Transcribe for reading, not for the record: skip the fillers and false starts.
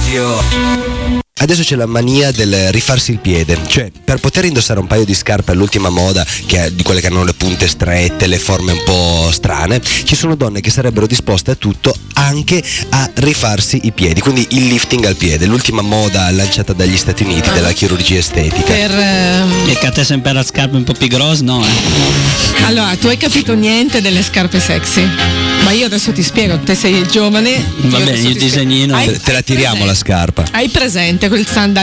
Adesso c'è la mania del rifarsi il piede, cioè per poter indossare un paio di scarpe all'ultima moda, che è di quelle che hanno le punte strette, le forme un po' strane, ci sono donne che sarebbero disposte a tutto, anche a rifarsi i piedi, quindi il lifting al piede, l'ultima moda lanciata dagli Stati Uniti della chirurgia estetica. E che a te sempre la scarpa un po' più grossa, no? Allora, tu hai capito niente delle scarpe sexy, ma io adesso ti spiego, te sei giovane. Va bene, il disegnino. Te la tiriamo la scarpa. Hai presente quel sandalo